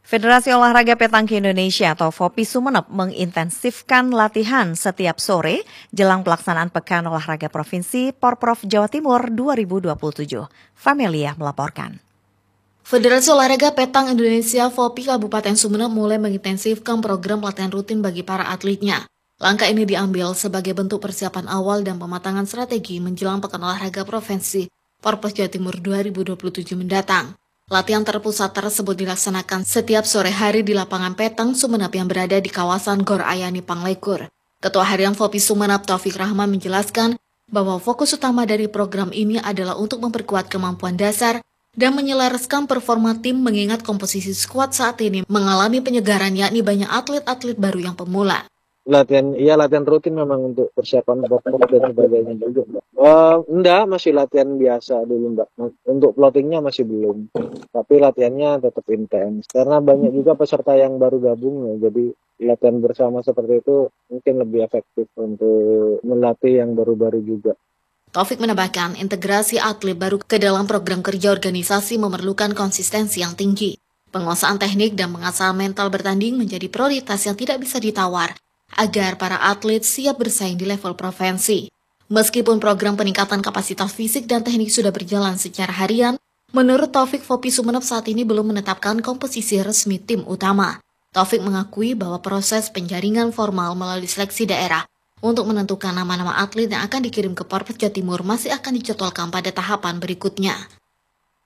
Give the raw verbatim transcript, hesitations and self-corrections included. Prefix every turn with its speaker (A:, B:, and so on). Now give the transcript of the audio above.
A: Federasi Olahraga Petangki Indonesia atau FOPI Sumeneb mengintensifkan latihan setiap sore jelang pelaksanaan Pekan Olahraga Provinsi Porprov Jawa Timur dua ribu dua puluh tujuh. Famelia melaporkan.
B: Federasi Olahraga Petang Indonesia FOPI Kabupaten Sumeneb mulai mengintensifkan program latihan rutin bagi para atletnya. Langkah ini diambil sebagai bentuk persiapan awal dan pematangan strategi menjelang Pekan Olahraga Provinsi Porprov Jawa Timur dua ribu dua puluh tujuh mendatang. Latihan terpusat tersebut dilaksanakan setiap sore hari di lapangan Petang Sumeneb yang berada di kawasan Gor Ayani Panglekur. Ketua Harian FOPI Sumeneb Taufik Rahman menjelaskan bahwa fokus utama dari program ini adalah untuk memperkuat kemampuan dasar dan menyelaraskan performa tim mengingat komposisi skuad saat ini mengalami penyegaran yakni banyak atlet-atlet baru yang pemula.
C: Latihan, iya latihan rutin memang untuk persiapan Porprov dan sebagainya juga, Mbak. Uh, enggak, masih latihan biasa dulu, Mbak. Untuk plottingnya masih belum, tapi latihannya tetap intens. Karena banyak juga peserta yang baru gabung, ya. Jadi latihan bersama seperti itu mungkin lebih efektif untuk melatih yang baru-baru juga.
B: Taufik menambahkan, integrasi atlet baru ke dalam program kerja organisasi memerlukan konsistensi yang tinggi. Penguasaan teknik dan mengasah mental bertanding menjadi prioritas yang tidak bisa ditawar, agar para atlet siap bersaing di level provinsi. Meskipun program peningkatan kapasitas fisik dan teknik sudah berjalan secara harian, menurut Taufik FOPI Sumeneb saat ini belum menetapkan komposisi resmi tim utama. Taufik mengakui bahwa proses penjaringan formal melalui seleksi daerah untuk menentukan nama-nama atlet yang akan dikirim ke Porprov Jawa Timur masih akan dijadwalkan pada tahapan berikutnya.